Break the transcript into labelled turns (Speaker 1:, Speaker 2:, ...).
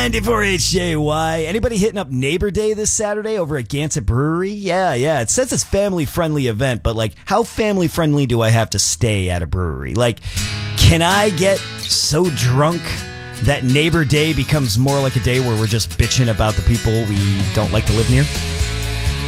Speaker 1: 94HJY. Anybody hitting up Neighbor Day this Saturday over at Gansett Brewery? Yeah. It says it's family-friendly event, but like, how family-friendly do I have to stay at a brewery? Like, can I get so drunk that Neighbor Day becomes more like a day where we're just bitching about the people we don't like to live near?